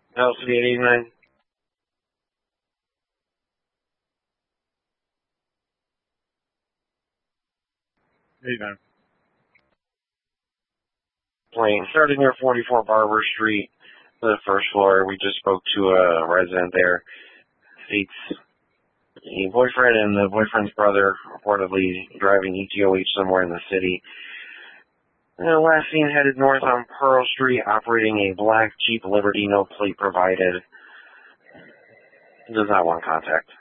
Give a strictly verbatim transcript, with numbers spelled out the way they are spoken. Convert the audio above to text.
L C D eight eighty-nine. eighty-nine. Plane. Started near forty-four Barber Street, the first floor. We just spoke to a resident there. States a boyfriend and the boyfriend's brother reportedly driving E T O H somewhere in the city. Uh, last seen headed north on Pearl Street, operating a black Jeep Liberty, no plate provided. Does not want contact.